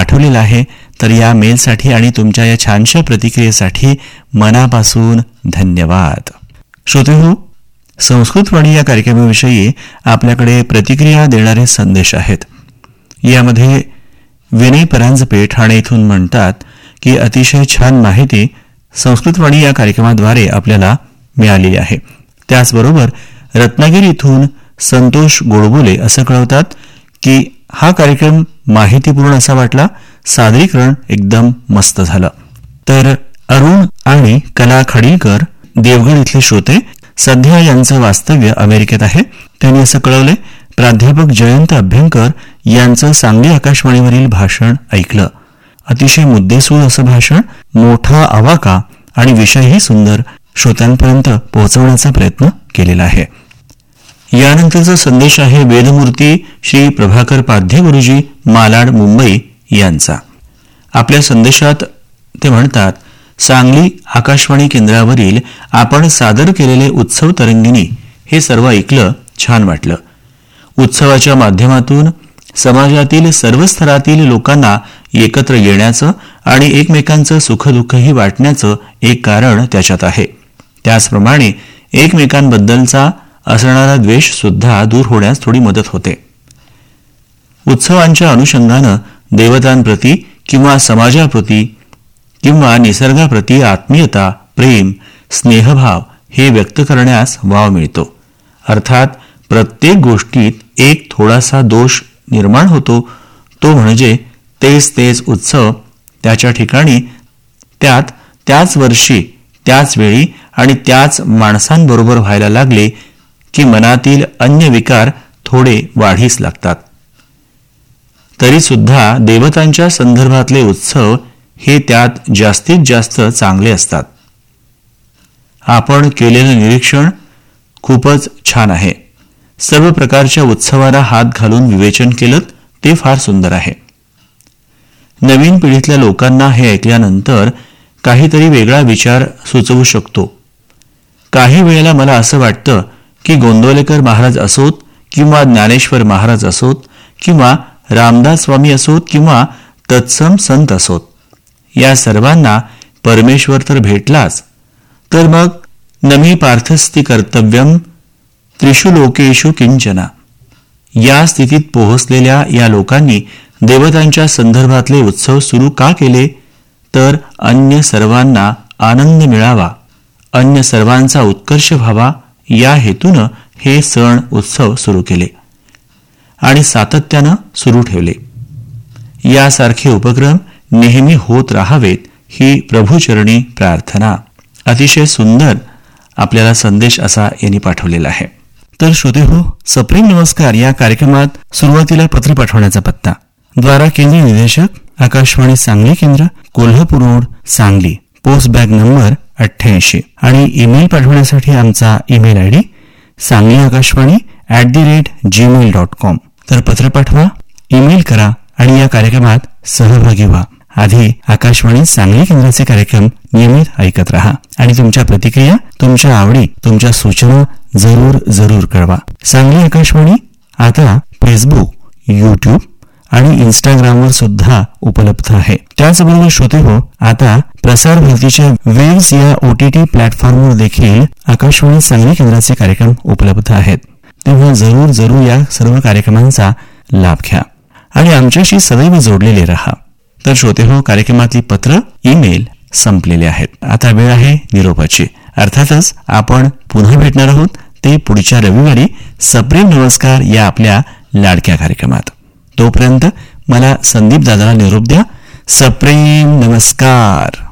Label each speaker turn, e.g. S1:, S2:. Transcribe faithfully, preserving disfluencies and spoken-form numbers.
S1: पाठवलेला आहे. तर या मेलसाठी आणि तुमच्या या छानशा प्रतिक्रियेसाठी मनापासून धन्यवाद. श्रोतेहो, संस्कृतवाणी या कार्यक्रमाविषयी आपल्याकडे प्रतिक्रिया देणारे संदेश आहेत. यामध्ये विनय परांजपे ठाणे इथून म्हणतात की अतिशय छान माहिती संस्कृतवाणी या कार्यक्रमाद्वारे आपल्याला मिळालेली आहे. त्याचबरोबर रत्नागिरी इथून संतोष गोडबोले असं कळवतात की हा कार्यक्रम माहितीपूर्ण असा वाटला, सादरीकरण एकदम मस्त झालं. तर अरुण आणि कला खडीलकर देवगड इथले श्रोते सध्या यांचं वास्तव्य अमेरिकेत आहे. त्यांनी असं कळवले, प्राध्यापक जयंत अभ्यंकर यांचं सांगली आकाशवाणीवरील भाषण ऐकलं. अतिशय मुद्देसूद असं भाषण, मोठा आवाका आणि विषयही सुंदर श्रोत्यांपर्यंत पोहोचवण्याचा प्रयत्न केलेला आहे. यानंतरचा संदेश आहे वेदमूर्ती श्री प्रभाकर पाध्ये गुरुजी मालाड मुंबई यांचा. आपल्या संदेशात ते म्हणतात, सांगली आकाशवाणी केंद्रावरील आपण सादर केलेले उत्सव तरंगिणी हे सर्व ऐकलं, छान वाटलं. उत्सवाच्या माध्यमातून समाजातील सर्व स्तरातील लोकांना एकत्र येण्याचं आणि एकमेकांचं सुखदुःखही वाटण्याचं एक कारण त्याच्यात आहे. त्याचप्रमाणे एकमेकांबद्दलचा असणारा द्वेष सुद्धा दूर होण्यास थोडी मदत होते. उत्सवांच्या अनुषंगानं देवतांप्रती किंवा समाजाप्रती किंवा निसर्गाप्रती आत्मीयता, प्रेम, स्नेहभाव हे व्यक्त करण्यास वाव मिळतो. अर्थात प्रत्येक गोष्टीत एक थोडासा दोष निर्माण होतो, तो म्हणजे तेच तेच उत्सव त्याच्या ठिकाणी, त्यात त्याच वर्षी, त्याच वेळी आणि त्याच माणसांबरोबर व्हायला लागले की मनातील अन्य विकार थोडे वाढीस लागतात. तरी सुद्धा देवतांच्या संदर्भातले उत्सव हे त्यात जास्तीत जास्त चांगले असतात. आपण केलेलं निरीक्षण खूपच छान आहे. सर्व प्रकारच्या उत्सवाला हात घालून विवेचन केलं ते फार सुंदर आहे. नवीन पिढीतल्या लोकांना हे ऐकल्यानंतर काहीतरी वेगळा विचार सुचवू शकतो. काही वेळेला मला असं वाटतं की गोंदवलेकर महाराज असोत किंवा ज्ञानेश्वर महाराज असोत किंवा रामदास स्वामी असोत किंवा तत्सम संत असोत, या सर्वांना परमेश्वर तर भेटलाच, तर मग नमी पार्थस्ति कर्तव्यम त्रिषु लोकेषु किंचना या स्थितीत पोहोचलेल्या या लोकांनी देवतांच्या संदर्भातले उत्सव सुरू का केले? तर अन्य सर्वांना आनंद मिळावा, अन्य सर्वांचा उत्कर्ष व्हावा या हेतूनं हे सण उत्सव सुरू केले आणि सातत्यानं सुरू ठेवले. यासारखे उपक्रम नेहमी होत राहावेत ही प्रभूचरणी प्रार्थना. अतिशय सुंदर आपल्याला संदेश असा यांनी पाठवलेला आहे. तर श्रोते हो, सप्रेम नमस्कार या कार्यक्रमात सुरुवातीला पत्र पाठवण्याचा पत्ता द्वारा केंद्र निदेशक आकाशवाणी सांगली केंद्र, Kolhapur road, Sangli, post bag number अठ्ठ्याऐंशी आणि ईमेल पाठवण्यासाठी आमचा email I D Sangli Akashvani at the rate Gmail dot com. तर पत्र पाठवा, ईमेल करा आणि या कार्यक्रमात सहभागी व्हा. आधी आकाशवाणी सांगली केंद्राचे कार्यक्रम नियमित ऐकत रहा आणि तुमच्या प्रतिक्रिया, तुमच्या आवडी, तुमच्या सूचना जरूर जरूर कळवा. सांगली आकाशवाणी आता फेसबुक, युट्यूब आणि इंस्टाग्रामवर सुद्धा उपलब्ध आहे. त्याचबरोबर श्रोते हो, आता प्रसार भारतीच्या वेव्स या ओटीटी प्लॅटफॉर्मवर देखील आकाशवाणी सांगली केंद्राचे कार्यक्रम उपलब्ध आहेत. तेव्हा जरूर जरूर या सर्व कार्यक्रमांचा लाभ घ्या आणि आमच्याशी सदैव जोडलेले रहा. तर श्रोते हो, कार्यक्रमातली पत्र, ईमेल संपलेले आहेत. आता वेळ आहे निरोपाची. अर्थातच आपण पुन्हा भेटणार आहोत ते पुढच्या रविवारी सप्रेम नमस्कार या आपल्या लाडक्या कार्यक्रमात. तोपर्यंत मला संदीप दादाला निरोप द्या. सप्रेम नमस्कार.